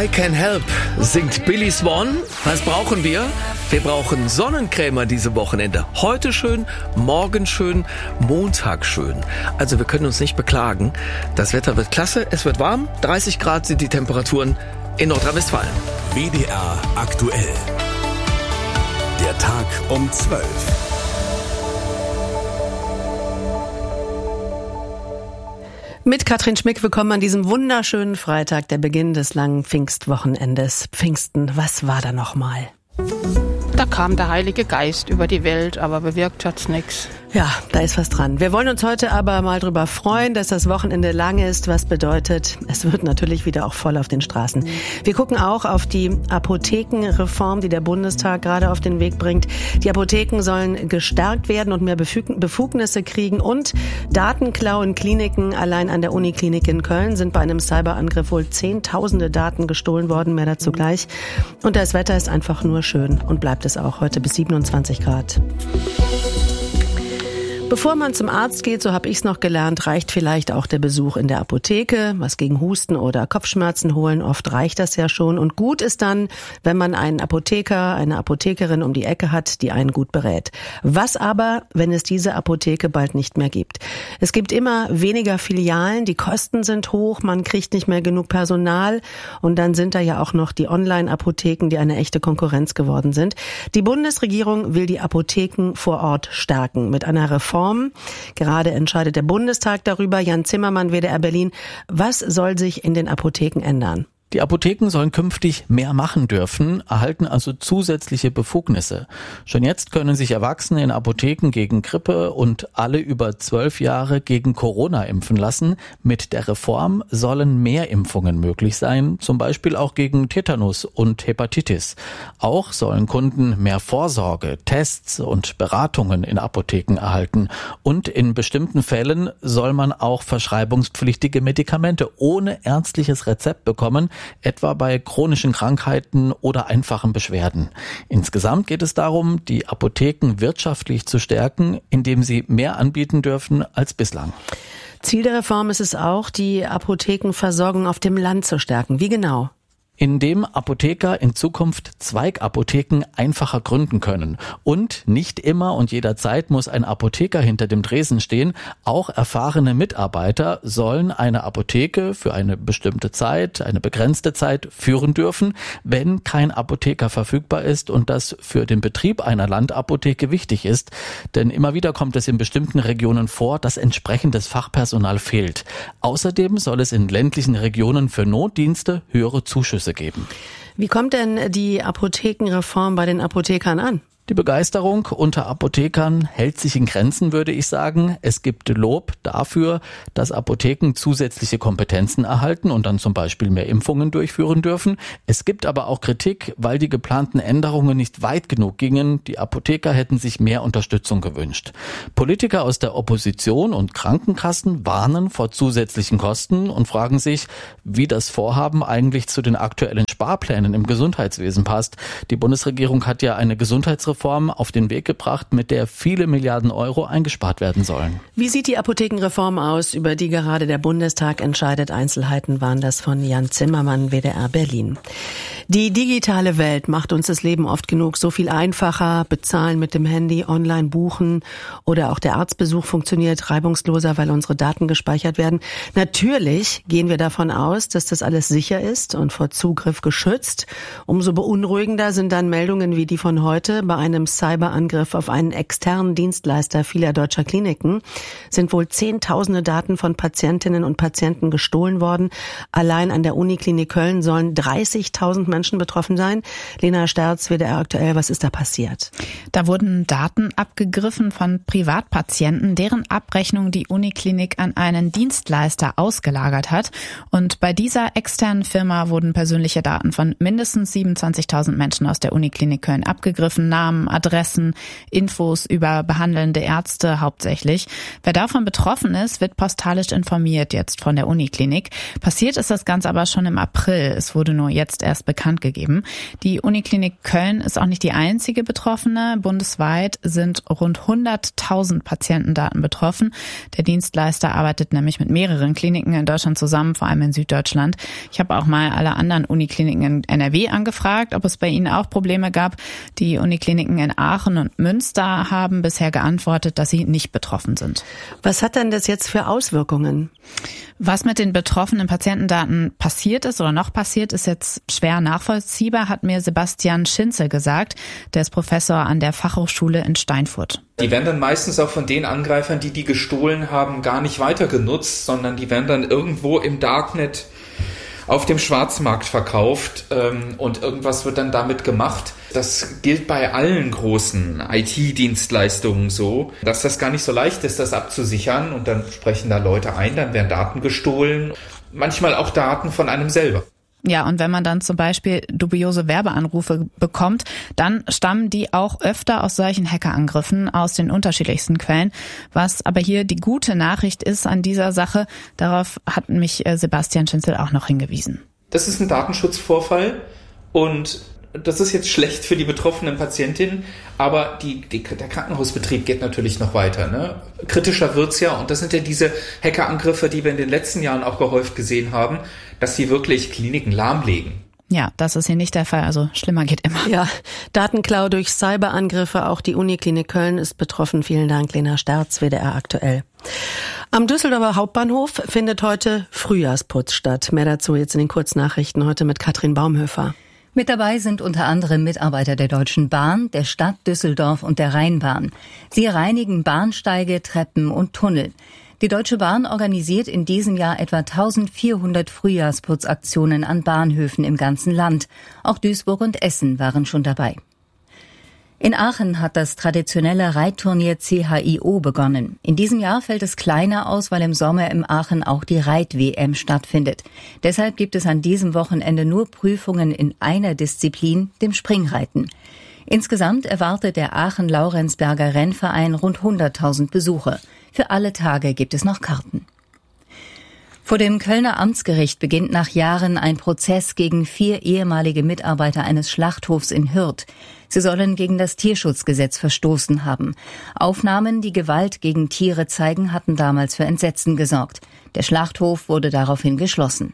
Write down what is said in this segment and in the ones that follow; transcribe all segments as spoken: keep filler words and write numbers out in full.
I Can Help singt Billy Swan. Was brauchen wir? Wir brauchen Sonnencreme diese Wochenende. Heute schön, morgen schön, Montag schön. Also wir können uns nicht beklagen. Das Wetter wird klasse, es wird warm. dreißig Grad sind die Temperaturen in Nordrhein-Westfalen. W D R aktuell. Der Tag um zwölf. Mit Katrin Schmick, willkommen an diesem wunderschönen Freitag, der Beginn des langen Pfingstwochenendes. Pfingsten, was war da nochmal? Da kam der Heilige Geist über die Welt, aber bewirkt hat's nichts. Ja, da ist was dran. Wir wollen uns heute aber mal drüber freuen, dass das Wochenende lang ist, was bedeutet, es wird natürlich wieder auch voll auf den Straßen. Wir gucken auch auf die Apothekenreform, die der Bundestag gerade auf den Weg bringt. Die Apotheken sollen gestärkt werden und mehr Befugnisse kriegen und Datenklau in Kliniken. Allein an der Uniklinik in Köln sind bei einem Cyberangriff wohl zehntausende Daten gestohlen worden, mehr dazu gleich. Und das Wetter ist einfach nur schön und bleibt es auch heute bis siebenundzwanzig Grad. Bevor man zum Arzt geht, so habe ich es noch gelernt, reicht vielleicht auch der Besuch in der Apotheke, was gegen Husten oder Kopfschmerzen holen. Oft reicht das ja schon. Und gut ist dann, wenn man einen Apotheker, eine Apothekerin um die Ecke hat, die einen gut berät. Was aber, wenn es diese Apotheke bald nicht mehr gibt? Es gibt immer weniger Filialen, die Kosten sind hoch, man kriegt nicht mehr genug Personal. Und dann sind da ja auch noch die Online-Apotheken, die eine echte Konkurrenz geworden sind. Die Bundesregierung will die Apotheken vor Ort stärken mit einer Reform. Gerade entscheidet der Bundestag darüber. Jan Zimmermann, W D R Berlin. Was soll sich in den Apotheken ändern? Die Apotheken sollen künftig mehr machen dürfen, erhalten also zusätzliche Befugnisse. Schon jetzt können sich Erwachsene in Apotheken gegen Grippe und alle über zwölf Jahre gegen Corona impfen lassen. Mit der Reform sollen mehr Impfungen möglich sein, zum Beispiel auch gegen Tetanus und Hepatitis. Auch sollen Kunden mehr Vorsorge, Tests und Beratungen in Apotheken erhalten. Und in bestimmten Fällen soll man auch verschreibungspflichtige Medikamente ohne ärztliches Rezept bekommen, etwa bei chronischen Krankheiten oder einfachen Beschwerden. Insgesamt geht es darum, die Apotheken wirtschaftlich zu stärken, indem sie mehr anbieten dürfen als bislang. Ziel der Reform ist es auch, die Apothekenversorgung auf dem Land zu stärken. Wie genau? Indem Apotheker in Zukunft Zweigapotheken einfacher gründen können. Und nicht immer und jederzeit muss ein Apotheker hinter dem Tresen stehen. Auch erfahrene Mitarbeiter sollen eine Apotheke für eine bestimmte Zeit, eine begrenzte Zeit führen dürfen, wenn kein Apotheker verfügbar ist und das für den Betrieb einer Landapotheke wichtig ist. Denn immer wieder kommt es in bestimmten Regionen vor, dass entsprechendes Fachpersonal fehlt. Außerdem soll es in ländlichen Regionen für Notdienste höhere Zuschüsse geben. Wie kommt denn die Apothekenreform bei den Apothekern an? Die Begeisterung unter Apothekern hält sich in Grenzen, würde ich sagen. Es gibt Lob dafür, dass Apotheken zusätzliche Kompetenzen erhalten und dann zum Beispiel mehr Impfungen durchführen dürfen. Es gibt aber auch Kritik, weil die geplanten Änderungen nicht weit genug gingen. Die Apotheker hätten sich mehr Unterstützung gewünscht. Politiker aus der Opposition und Krankenkassen warnen vor zusätzlichen Kosten und fragen sich, wie das Vorhaben eigentlich zu den aktuellen Sparplänen im Gesundheitswesen passt. Die Bundesregierung hat ja eine Gesundheitsreform auf den Weg gebracht, mit der viele Milliarden Euro eingespart werden sollen. Wie sieht die Apothekenreform aus, über die gerade der Bundestag entscheidet? Einzelheiten waren das von Jan Zimmermann, W D R Berlin. Die digitale Welt macht uns das Leben oft genug so viel einfacher. Bezahlen mit dem Handy, online buchen oder auch der Arztbesuch funktioniert reibungsloser, weil unsere Daten gespeichert werden. Natürlich gehen wir davon aus, dass das alles sicher ist und vor Zugriff geschützt. Umso beunruhigender sind dann Meldungen wie die von heute. Bei einem Cyberangriff auf einen externen Dienstleister vieler deutscher Kliniken sind wohl zehntausende Daten von Patientinnen und Patienten gestohlen worden. Allein an der Uniklinik Köln sollen dreißigtausend Menschen betroffen sein. Lena Sterz, W D R aktuell, was ist da passiert? Da wurden Daten abgegriffen von Privatpatienten, deren Abrechnung die Uniklinik an einen Dienstleister ausgelagert hat. Und bei dieser externen Firma wurden persönliche Daten von mindestens siebenundzwanzigtausend Menschen aus der Uniklinik Köln abgegriffen. Namen, Adressen, Infos über behandelnde Ärzte hauptsächlich. Wer davon betroffen ist, wird postalisch informiert jetzt von der Uniklinik. Passiert ist das Ganze aber schon im April. Es wurde nur jetzt erst bekannt, bekannt gegeben. Die Uniklinik Köln ist auch nicht die einzige Betroffene. Bundesweit sind rund hunderttausend Patientendaten betroffen. Der Dienstleister arbeitet nämlich mit mehreren Kliniken in Deutschland zusammen, vor allem in Süddeutschland. Ich habe auch mal alle anderen Unikliniken in N R W angefragt, ob es bei ihnen auch Probleme gab. Die Unikliniken in Aachen und Münster haben bisher geantwortet, dass sie nicht betroffen sind. Was hat denn das jetzt für Auswirkungen? Was mit den betroffenen Patientendaten passiert ist oder noch passiert, ist jetzt schwer nachvollziehbar, hat mir Sebastian Schinzel gesagt. Der ist Professor an der Fachhochschule in Steinfurt. Die werden dann meistens auch von den Angreifern, die die gestohlen haben, gar nicht weiter genutzt, sondern die werden dann irgendwo im Darknet auf dem Schwarzmarkt verkauft ähm, und irgendwas wird dann damit gemacht. Das gilt bei allen großen I T-Dienstleistungen so, dass das gar nicht so leicht ist, das abzusichern und dann sprechen da Leute ein, dann werden Daten gestohlen, manchmal auch Daten von einem selber. Ja, und wenn man dann zum Beispiel dubiose Werbeanrufe bekommt, dann stammen die auch öfter aus solchen Hackerangriffen aus den unterschiedlichsten Quellen. Was aber hier die gute Nachricht ist an dieser Sache, darauf hat mich Sebastian Schinzel auch noch hingewiesen. Das ist ein Datenschutzvorfall und das ist jetzt schlecht für die betroffenen Patientinnen, aber die, die, der Krankenhausbetrieb geht natürlich noch weiter. Ne? Kritischer wird's ja und das sind ja diese Hackerangriffe, die wir in den letzten Jahren auch gehäuft gesehen haben, dass sie wirklich Kliniken lahmlegen. Ja, das ist hier nicht der Fall, also schlimmer geht immer. Ja, Datenklau durch Cyberangriffe, auch die Uniklinik Köln ist betroffen. Vielen Dank, Lena Sterz, W D R aktuell. Am Düsseldorfer Hauptbahnhof findet heute Frühjahrsputz statt. Mehr dazu jetzt in den Kurznachrichten heute mit Katrin Baumhöfer. Mit dabei sind unter anderem Mitarbeiter der Deutschen Bahn, der Stadt Düsseldorf und der Rheinbahn. Sie reinigen Bahnsteige, Treppen und Tunnel. Die Deutsche Bahn organisiert in diesem Jahr etwa eintausendvierhundert Frühjahrsputzaktionen an Bahnhöfen im ganzen Land. Auch Duisburg und Essen waren schon dabei. In Aachen hat das traditionelle Reitturnier C H I O begonnen. In diesem Jahr fällt es kleiner aus, weil im Sommer in Aachen auch die Reit-W M stattfindet. Deshalb gibt es an diesem Wochenende nur Prüfungen in einer Disziplin, dem Springreiten. Insgesamt erwartet der Aachen-Laurenzberger Rennverein rund hunderttausend Besucher. Für alle Tage gibt es noch Karten. Vor dem Kölner Amtsgericht beginnt nach Jahren ein Prozess gegen vier ehemalige Mitarbeiter eines Schlachthofs in Hürth. Sie sollen gegen das Tierschutzgesetz verstoßen haben. Aufnahmen, die Gewalt gegen Tiere zeigen, hatten damals für Entsetzen gesorgt. Der Schlachthof wurde daraufhin geschlossen.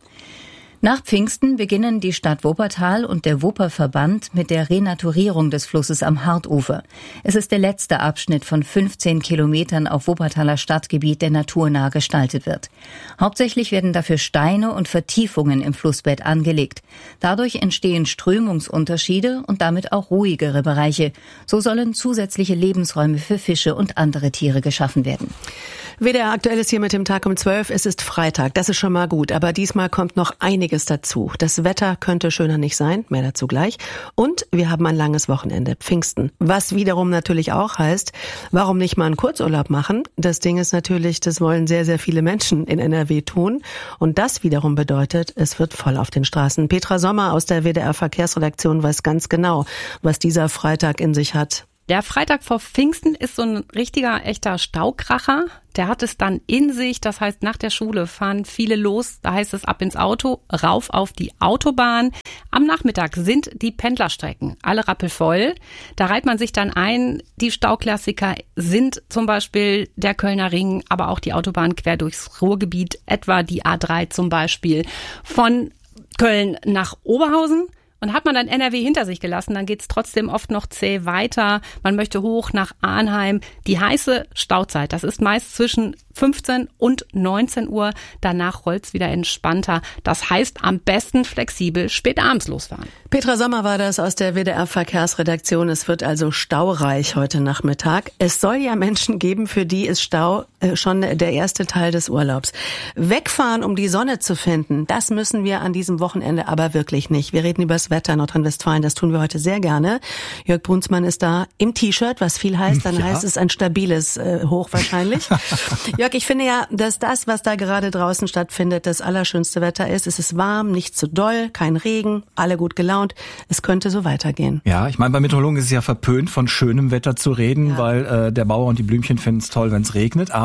Nach Pfingsten beginnen die Stadt Wuppertal und der Wupperverband mit der Renaturierung des Flusses am Hartufer. Es ist der letzte Abschnitt von fünfzehn Kilometern auf Wuppertaler Stadtgebiet, der naturnah gestaltet wird. Hauptsächlich werden dafür Steine und Vertiefungen im Flussbett angelegt. Dadurch entstehen Strömungsunterschiede und damit auch ruhigere Bereiche. So sollen zusätzliche Lebensräume für Fische und andere Tiere geschaffen werden. W D R aktuell ist hier mit dem Tag um zwölf. Es ist Freitag, das ist schon mal gut. Aber diesmal kommt noch einiges dazu. Das Wetter könnte schöner nicht sein, mehr dazu gleich. Und wir haben ein langes Wochenende, Pfingsten. Was wiederum natürlich auch heißt, warum nicht mal einen Kurzurlaub machen? Das Ding ist natürlich, das wollen sehr, sehr viele Menschen in N R W tun. Und das wiederum bedeutet, es wird voll auf den Straßen. Petra Sommer aus der W D R Verkehrsredaktion weiß ganz genau, was dieser Freitag in sich hat. Der Freitag vor Pfingsten ist so ein richtiger, echter Staukracher. Der hat es dann in sich. Das heißt, nach der Schule fahren viele los. Da heißt es ab ins Auto, rauf auf die Autobahn. Am Nachmittag sind die Pendlerstrecken alle rappelvoll. Da reiht man sich dann ein. Die Stauklassiker sind zum Beispiel der Kölner Ring, aber auch die Autobahn quer durchs Ruhrgebiet, etwa die A drei zum Beispiel. Von Köln nach Oberhausen. Und hat man dann N R W hinter sich gelassen, dann geht's trotzdem oft noch zäh weiter. Man möchte hoch nach Arnheim. Die heiße Stauzeit, das ist meist zwischen fünfzehn und neunzehn Uhr. Danach rollt's wieder entspannter. Das heißt, am besten flexibel spät abends losfahren. Petra Sommer war das aus der W D R Verkehrsredaktion. Es wird also staureich heute Nachmittag. Es soll ja Menschen geben, für die ist Stau äh, schon der erste Teil des Urlaubs. Wegfahren, um die Sonne zu finden, das müssen wir an diesem Wochenende aber wirklich nicht. Wir reden über das Wetter in Nordrhein-Westfalen, das tun wir heute sehr gerne. Jörg Brunsmann ist da im T-Shirt, was viel heißt, dann ja. heißt es ein stabiles äh, Hoch wahrscheinlich. Jörg, ich finde ja, dass das, was da gerade draußen stattfindet, das allerschönste Wetter ist. Es ist warm, nicht zu doll, kein Regen, alle gut gelaunt. Es könnte so weitergehen. Ja, ich meine, bei Meteorologen ist es ja verpönt, von schönem Wetter zu reden, ja. weil äh, der Bauer und die Blümchen finden es toll, wenn es regnet. Aber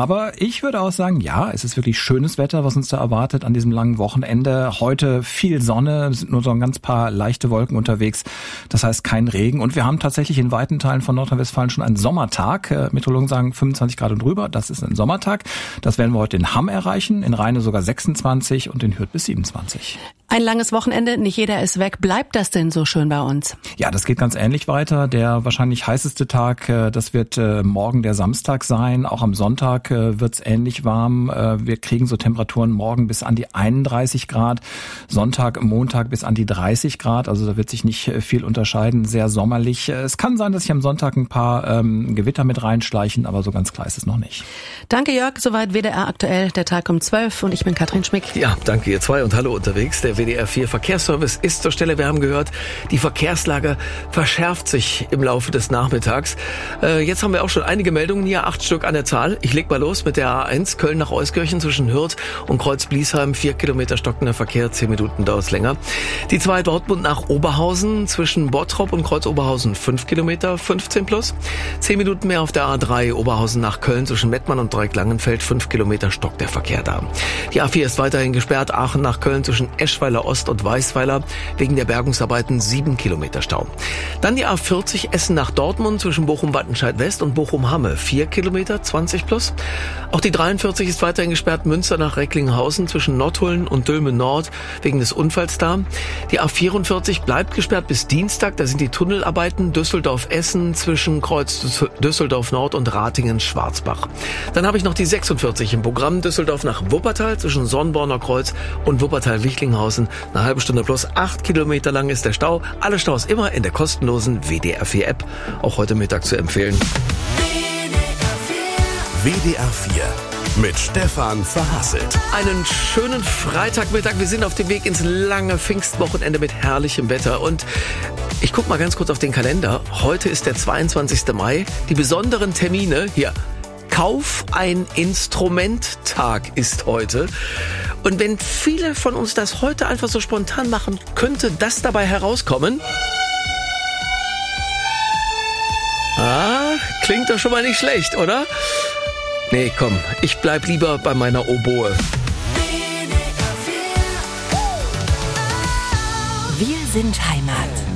Aber ich würde auch sagen, ja, es ist wirklich schönes Wetter, was uns da erwartet an diesem langen Wochenende. Heute viel Sonne, es sind nur so ein ganz paar leichte Wolken unterwegs. Das heißt kein Regen. Und wir haben tatsächlich in weiten Teilen von Nordrhein-Westfalen schon einen Sommertag. Äh, Meteorologen sagen fünfundzwanzig Grad und drüber. Das ist ein Sommertag. Das werden wir heute in Hamm erreichen. In Rheine sogar sechsundzwanzig und in Hürth bis siebenundzwanzig. Ein langes Wochenende, nicht jeder ist weg. Bleibt das denn so schön bei uns? Ja, das geht ganz ähnlich weiter. Der wahrscheinlich heißeste Tag, das wird morgen der Samstag sein. Auch am Sonntag wird es ähnlich warm. Wir kriegen so Temperaturen morgen bis an die einunddreißig Grad. Sonntag, Montag bis an die dreißig Grad. Also da wird sich nicht viel unterscheiden. Sehr sommerlich. Es kann sein, dass sich am Sonntag ein paar ähm, Gewitter mit reinschleichen, aber so ganz klar ist es noch nicht. Danke Jörg, soweit W D R aktuell, der Tag um zwölf und ich bin Katrin Schmick. Ja, danke ihr zwei und hallo unterwegs. Der W D R vier Verkehrsservice ist zur Stelle. Wir haben gehört, die Verkehrslage verschärft sich im Laufe des Nachmittags. Äh, jetzt haben wir auch schon einige Meldungen hier, acht Stück an der Zahl. Ich leg mal los mit der A eins Köln nach Euskirchen zwischen Hürth und Kreuz-Bliesheim. Vier Kilometer stockender Verkehr, zehn Minuten dauert es länger. Die zwei Dortmund nach Oberhausen zwischen Bottrop und Kreuz-Oberhausen. Fünf Kilometer, fünfzehn plus. Zehn Minuten mehr auf der A drei Oberhausen nach Köln zwischen Mettmann und Dreieck-Langenfeld. Fünf Kilometer stockt der Verkehr da. Die A vier ist weiterhin gesperrt. Aachen nach Köln zwischen Eschweiler Ost und Weißweiler. Wegen der Bergungsarbeiten sieben Kilometer Stau. Dann die A vierzig Essen nach Dortmund zwischen Bochum-Wattenscheid West und Bochum-Hamme. Vier Kilometer, zwanzig plus. Auch die dreiundvierzig ist weiterhin gesperrt. Münster nach Recklinghausen zwischen Nottuln und Dülmen Nord wegen des Unfalls da. Die A vierundvierzig bleibt gesperrt bis Dienstag. Da sind die Tunnelarbeiten Düsseldorf-Essen zwischen Kreuz Düsseldorf Nord und Ratingen-Schwarzbach. Dann habe ich noch die sechsundvierzig im Programm. Düsseldorf nach Wuppertal zwischen Sonnborner Kreuz und Wuppertal-Wichlinghausen. Eine halbe Stunde plus. Acht Kilometer lang ist der Stau. Alle Staus immer in der kostenlosen W D R vier App. Auch heute Mittag zu empfehlen. W D R vier mit Stefan Verhasselt. Einen schönen Freitagmittag. Wir sind auf dem Weg ins lange Pfingstwochenende mit herrlichem Wetter. Und ich gucke mal ganz kurz auf den Kalender. Heute ist der zweiundzwanzigster Mai. Die besonderen Termine hier. Kauf ein Instrument-Tag ist heute. Und wenn viele von uns das heute einfach so spontan machen, könnte das dabei herauskommen. Ah, klingt doch schon mal nicht schlecht, oder? Nee, komm, ich bleib lieber bei meiner Oboe. Wir sind Heimat.